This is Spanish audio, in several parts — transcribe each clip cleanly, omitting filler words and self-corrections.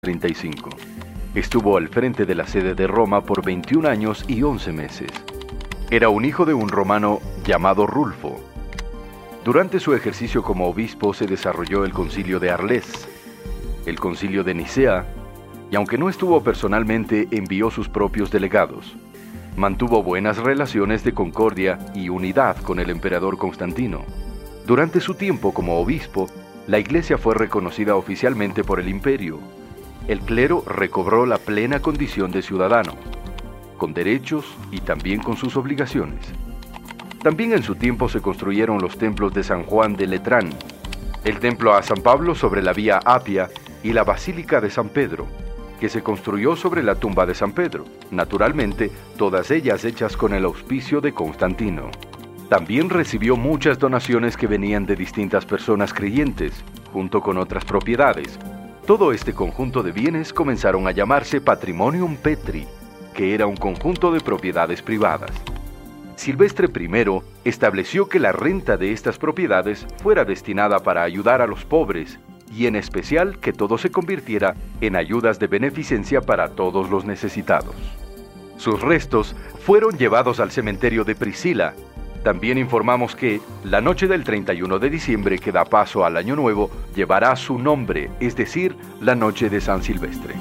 1935. Estuvo al frente de la sede de Roma por 21 años y 11 meses. Era un hijo de un romano llamado Rulfo. Durante su ejercicio como obispo se desarrolló el Concilio de Arles, el Concilio de Nicea, y aunque no estuvo personalmente, envió sus propios delegados. Mantuvo buenas relaciones de concordia y unidad con el emperador Constantino. Durante su tiempo como obispo, la Iglesia fue reconocida oficialmente por el imperio. El clero recobró la plena condición de ciudadano, con derechos y también con sus obligaciones. También en su tiempo se construyeron los templos de San Juan de Letrán, el templo a San Pablo sobre la vía Apia y la Basílica de San Pedro, que se construyó sobre la tumba de San Pedro, naturalmente todas ellas hechas con el auspicio de Constantino. También recibió muchas donaciones que venían de distintas personas creyentes, junto con otras propiedades. Todo este conjunto de bienes comenzaron a llamarse Patrimonium Petri, que era un conjunto de propiedades privadas. Silvestre I estableció que la renta de estas propiedades fuera destinada para ayudar a los pobres, y en especial que todo se convirtiera en ayudas de beneficencia para todos los necesitados. Sus restos fueron llevados al cementerio de Priscila. También informamos que la noche del 31 de diciembre, que da paso al Año Nuevo, llevará su nombre, es decir, la noche de San Silvestre.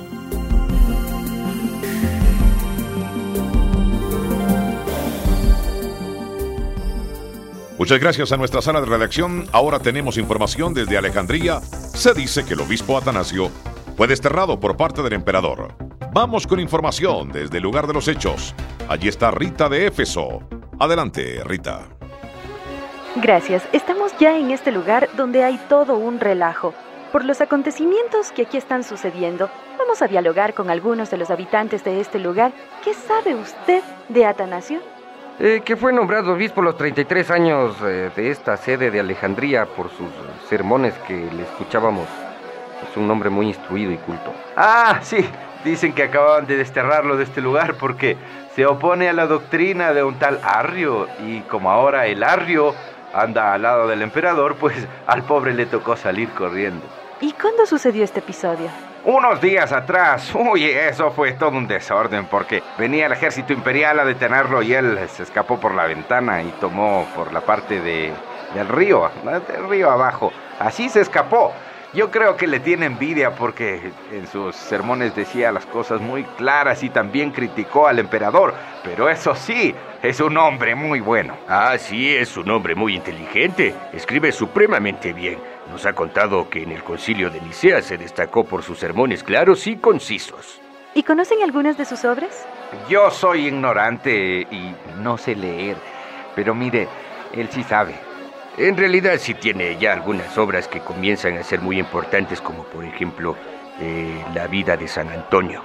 Muchas gracias a nuestra sala de redacción. Ahora tenemos información desde Alejandría. Se dice que el obispo Atanasio fue desterrado por parte del emperador. Vamos con información desde el lugar de los hechos. Allí está Rita de Éfeso. Adelante, Rita. Gracias. Estamos ya en este lugar donde hay todo un relajo. Por los acontecimientos que aquí están sucediendo, vamos a dialogar con algunos de los habitantes de este lugar. ¿Qué sabe usted de Atanasio? Que fue nombrado obispo a los 33 años de esta sede de Alejandría por sus sermones que le escuchábamos. Es un hombre muy instruido y culto. Ah, sí, dicen que acababan de desterrarlo de este lugar porque se opone a la doctrina de un tal Arrio, y como ahora el Arrio anda al lado del emperador, pues al pobre le tocó salir corriendo. ¿Y cuándo sucedió este episodio? Unos días atrás. Uy, eso fue todo un desorden porque venía el ejército imperial a detenerlo y él se escapó por la ventana y tomó por la parte del río abajo. Así se escapó. Yo creo que le tiene envidia porque en sus sermones decía las cosas muy claras y también criticó al emperador. Pero eso sí, es un hombre muy bueno. Ah, sí, es un hombre muy inteligente. Escribe supremamente bien. Nos ha contado que en el Concilio de Nicea se destacó por sus sermones claros y concisos. ¿Y conocen algunas de sus obras? Yo soy ignorante y no sé leer, pero mire, él sí sabe. En realidad sí tiene ya algunas obras que comienzan a ser muy importantes, como por ejemplo, la vida de San Antonio.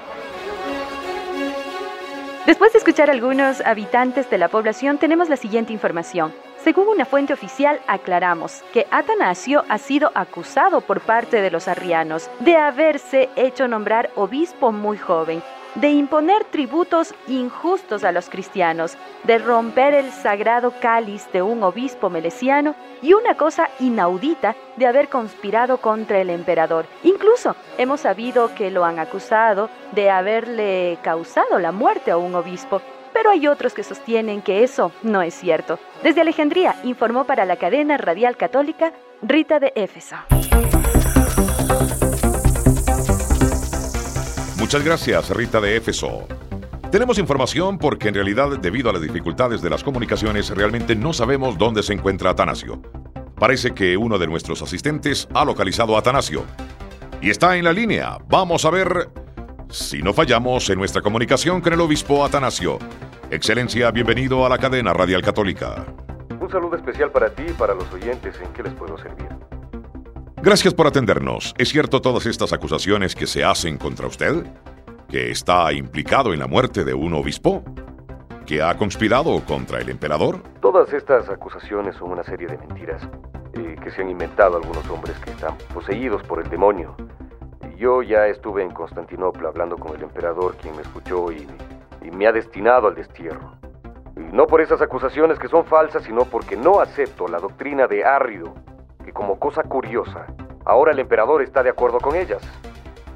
Después de escuchar a algunos habitantes de la población, tenemos la siguiente información. Según una fuente oficial, aclaramos que Atanasio ha sido acusado por parte de los arrianos de haberse hecho nombrar obispo muy joven, de imponer tributos injustos a los cristianos, de romper el sagrado cáliz de un obispo melesiano y una cosa inaudita, de haber conspirado contra el emperador. Incluso hemos sabido que lo han acusado de haberle causado la muerte a un obispo. Pero hay otros que sostienen que eso no es cierto. Desde Alejandría, informó para la cadena radial católica Rita de Éfeso. Muchas gracias, Rita de Éfeso. Tenemos información porque en realidad, debido a las dificultades de las comunicaciones, realmente no sabemos dónde se encuentra Atanasio. Parece que uno de nuestros asistentes ha localizado a Atanasio y está en la línea. Vamos a ver si no fallamos en nuestra comunicación con el obispo Atanasio. Excelencia, bienvenido a la cadena radial católica. Un saludo especial para ti y para los oyentes. ¿En qué les puedo servir? Gracias por atendernos. ¿Es cierto todas estas acusaciones que se hacen contra usted? ¿Que está implicado en la muerte de un obispo? ¿Que ha conspirado contra el emperador? Todas estas acusaciones son una serie de mentiras que se han inventado algunos hombres que están poseídos por el demonio. Yo ya estuve en Constantinopla hablando con el emperador, quien me escuchó y me ha destinado al destierro. Y no por esas acusaciones que son falsas, sino porque no acepto la doctrina de Arrio, que como cosa curiosa, ahora el emperador está de acuerdo con ellas.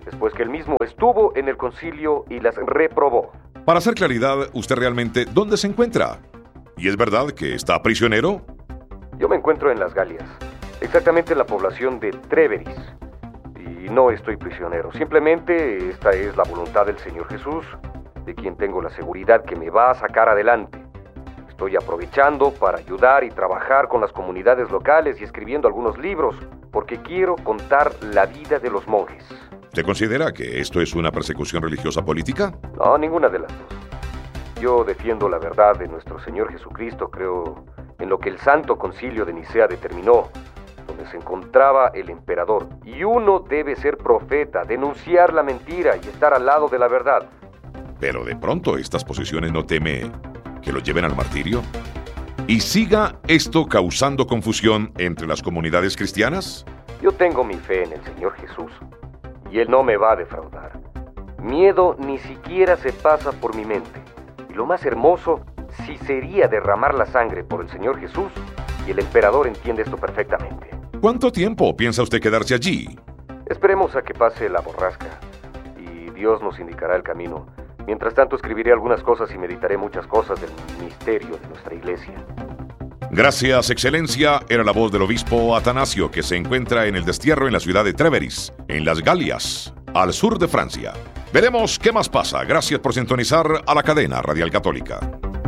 después que él mismo estuvo en el concilio y las reprobó. Para hacer claridad, ¿usted realmente dónde se encuentra? ¿Y es verdad que está prisionero? Yo me encuentro en las Galias, exactamente en la población de Tréveris. Y no estoy prisionero, simplemente esta es la voluntad del Señor Jesús, de quien tengo la seguridad que me va a sacar adelante. Estoy aprovechando para ayudar y trabajar con las comunidades locales y escribiendo algunos libros, porque quiero contar la vida de los monjes. ¿Usted considera que esto es una persecución religiosa política? No, ninguna de las dos. Yo defiendo la verdad de nuestro Señor Jesucristo, creo en lo que el Santo Concilio de Nicea determinó, donde se encontraba el emperador. Y uno debe ser profeta, denunciar la mentira y estar al lado de la verdad. Pero de pronto estas posiciones no teme que lo lleven al martirio. ¿Y siga esto causando confusión entre las comunidades cristianas? Yo tengo mi fe en el Señor Jesús, y Él no me va a defraudar. Miedo ni siquiera se pasa por mi mente. Y lo más hermoso, sí sería derramar la sangre por el Señor Jesús, y el emperador entiende esto perfectamente. ¿Cuánto tiempo piensa usted quedarse allí? Esperemos a que pase la borrasca, y Dios nos indicará el camino. Mientras tanto, escribiré algunas cosas y meditaré muchas cosas del misterio de nuestra iglesia. Gracias, Excelencia. Era la voz del obispo Atanasio, que se encuentra en el destierro en la ciudad de Tréveris, en las Galias, al sur de Francia. Veremos qué más pasa. Gracias por sintonizar a la cadena Radial Católica.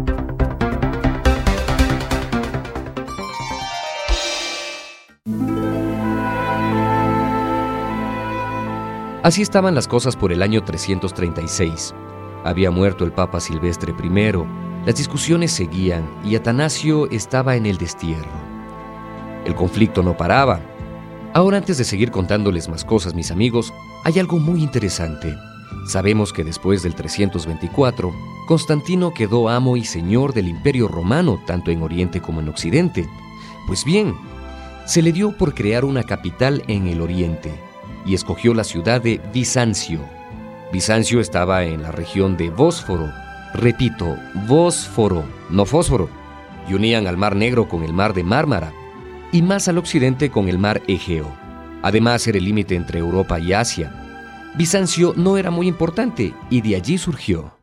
Así estaban las cosas por el año 336. Había muerto el Papa Silvestre I, las discusiones seguían y Atanasio estaba en el destierro. El conflicto no paraba. Ahora, antes de seguir contándoles más cosas, mis amigos, hay algo muy interesante. Sabemos que después del 324, Constantino quedó amo y señor del Imperio Romano, tanto en Oriente como en Occidente. Pues bien, se le dio por crear una capital en el Oriente y escogió la ciudad de Bizancio. Bizancio estaba en la región de Bósforo. Repito, Bósforo, no fósforo. Y unían al Mar Negro con el Mar de Mármara y más al occidente con el Mar Egeo. Además, era el límite entre Europa y Asia. Bizancio no era muy importante y de allí surgió.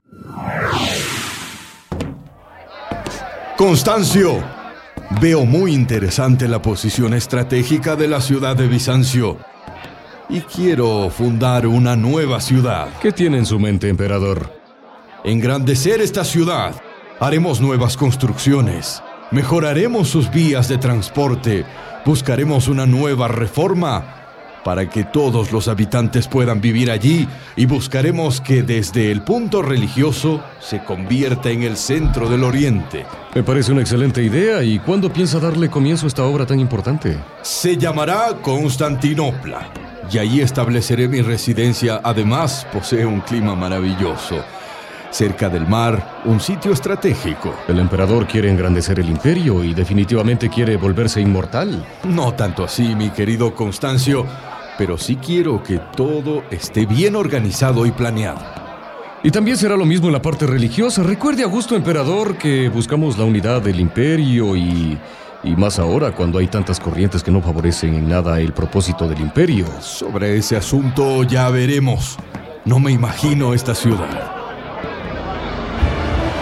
Constancio, veo muy interesante la posición estratégica de la ciudad de Bizancio. Y quiero fundar una nueva ciudad. ¿Qué tiene en su mente, emperador? Engrandecer esta ciudad. Haremos nuevas construcciones. Mejoraremos sus vías de transporte. Buscaremos una nueva reforma para que todos los habitantes puedan vivir allí. Y buscaremos que desde el punto religioso se convierta en el centro del Oriente. Me parece una excelente idea. ¿Y cuándo piensa darle comienzo a esta obra tan importante? Se llamará Constantinopla. Y allí estableceré mi residencia. Además, posee un clima maravilloso. Cerca del mar, un sitio estratégico. El emperador quiere engrandecer el imperio y definitivamente quiere volverse inmortal. No tanto así, mi querido Constancio, pero sí quiero que todo esté bien organizado y planeado. Y también será lo mismo en la parte religiosa. Recuerde, Augusto Emperador, que buscamos la unidad del imperio y más ahora cuando hay tantas corrientes que no favorecen en nada el propósito del imperio. Sobre ese asunto ya veremos. No me imagino esta ciudad.